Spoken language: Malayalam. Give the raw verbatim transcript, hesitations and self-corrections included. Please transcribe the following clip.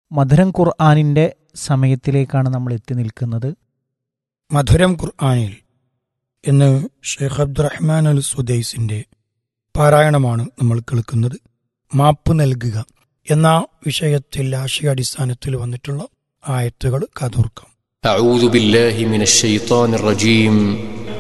മധുരം ഖുർആനിൻ്റെ സമയത്തിലേക്കാണ് നമ്മൾ എത്തി നിൽക്കുന്നത്. മധുരം ഖുർആനിൽ ഇന്ന് ഷെയ്ഖ് അബ്ദുറഹ്മാൻ അൽ സുദൈസിൻ്റെ പാരായണമാണ് നമ്മൾ കേൾക്കുന്നത്. മാപ്പ് നൽകുക എന്ന വിഷയത്തിൽ ആശയാടിസ്ഥാനത്തിൽ വന്നിട്ടുള്ള ആയത്തുകൾ കാതോർക്കാം. أعوذ بالله من الشيطان الرجيم